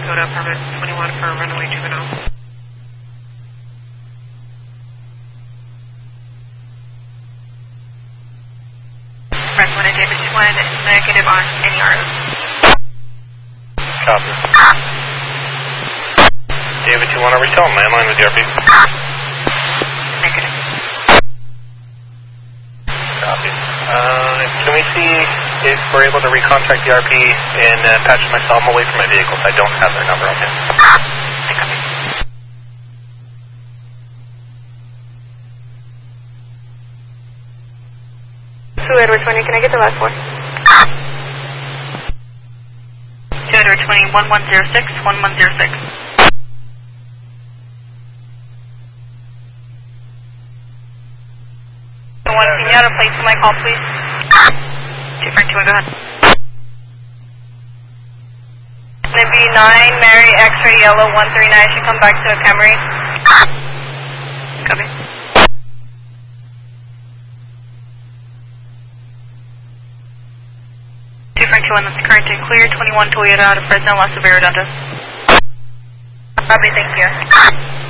Dakota, permit 21 for runaway juvenile. Press 1 at David 21, negative on any ROs. Copy. David 21, are we still on landline with the RP? Negative. Copy. Can we see if we're able to recontact the RP and patch myself away from my vehicle so I don't have their number on him? Copy. So Edward 20, can I get the last four? 2 Edward 20, 1106, 1106. Can you add a place for my call, please? 2 Frank 21, go ahead. Gonna be 9, Mary, X-ray, yellow, 139, should come back to Camry. Copy. Frank 21, that's current and clear. 21 Toyota out of Fresno, Los Redondo. Copy, thank you.